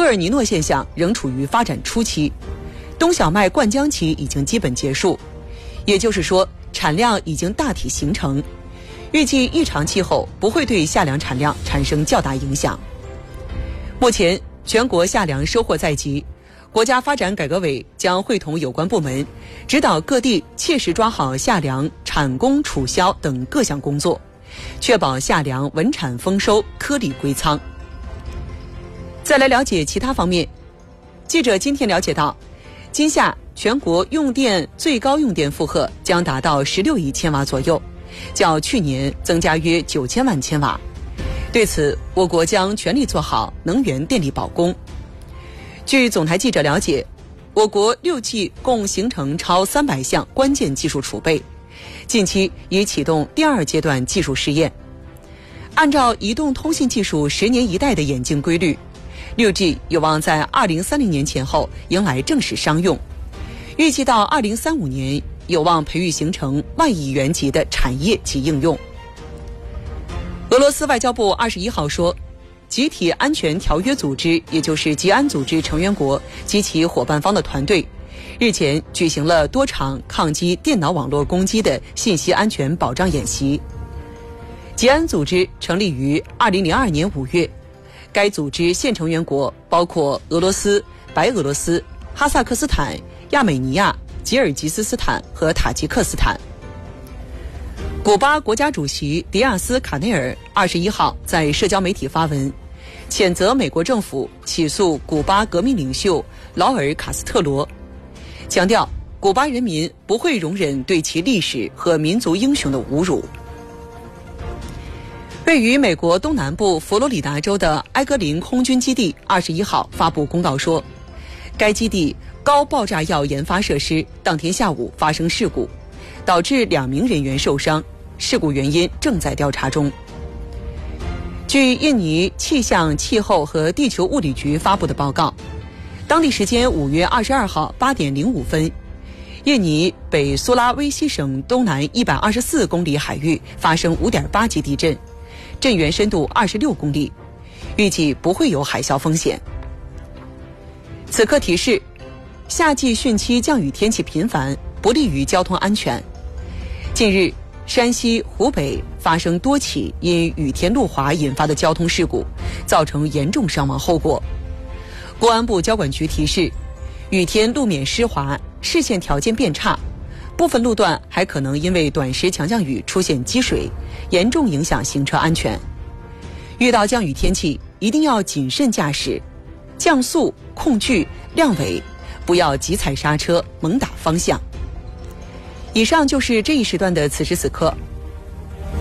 厄尔尼诺现象仍处于发展初期，冬小麦灌浆期已经基本结束，也就是说产量已经大体形成，预计异常气候不会对夏粮产量产生较大影响。目前全国夏粮收获在即，国家发展改革委将会同有关部门，指导各地切实抓好夏粮产供储销等各项工作，确保夏粮稳产丰收，颗粒归仓。再来了解其他方面，记者今天了解到，今夏全国用电最高用电负荷将达到16亿千瓦左右，较去年增加约9000万千瓦。对此，我国将全力做好能源电力保供。据总台记者了解，我国6季共形成超300项关键技术储备，近期已启动第2阶段技术试验。按照移动通信技术10年一代的演进规律，6G 有望在2030年前后迎来正式商用，预计到2035年有望培育形成万亿元级的产业及应用。俄罗斯外交部21号说，集体安全条约组织，也就是集安组织成员国及其伙伴方的团队，日前举行了多场抗击电脑网络攻击的信息安全保障演习。集安组织成立于2002年5月，该组织现成员国包括俄罗斯、白俄罗斯、哈萨克斯坦、亚美尼亚、吉尔吉斯斯坦和塔吉克斯坦。古巴国家主席迪亚斯卡内尔21号在社交媒体发文，谴责美国政府起诉古巴革命领袖劳尔·卡斯特罗，强调古巴人民不会容忍对其历史和民族英雄的侮辱。位于美国东南部佛罗里达州的埃格林空军基地21号发布公告说，该基地高爆炸药研发设施当天下午发生事故，导致2名人员受伤，事故原因正在调查中。据印尼气象、气候和地球物理局发布的报告，当地时间5月22号8点05分，印尼北苏拉威西省东南124公里海域发生5.8级地震，震源深度26公里，预计不会有海啸风险。此刻提示，夏季汛期降雨天气频繁，不利于交通安全。近日，山西、湖北发生多起因雨天路滑引发的交通事故，造成严重伤亡后果。公安部交管局提示，雨天路面湿滑，视线条件变差，部分路段还可能因为短时强降雨出现积水，严重影响行车安全。遇到降雨天气，一定要谨慎驾驶，降速、控距、亮尾，不要急踩刹车、猛打方向。以上就是这一时段的此时此刻，